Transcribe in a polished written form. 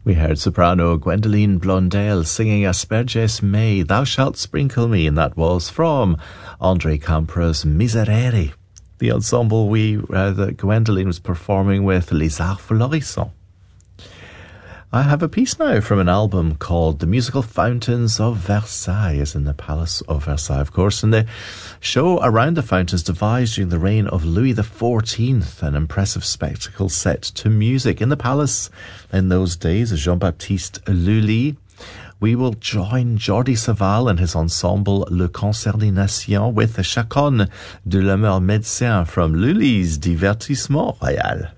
We heard soprano Gwendoline Blondell singing Asperges Mei, Thou Shalt Sprinkle Me, and that was from André Campra's Miserere, the ensemble that Gwendoline was performing with Les Arts Florissants. I have a piece now from an album called The Musical Fountains of Versailles, is in the Palace of Versailles, of course, and the show around the fountains devised during the reign of Louis XIV, an impressive spectacle set to music. In the palace in those days, Jean-Baptiste Lully. We will join Jordi Savall and his ensemble Le Concert des Nations with Chaconne de l'Amour Médecin from Lully's Divertissement Royal.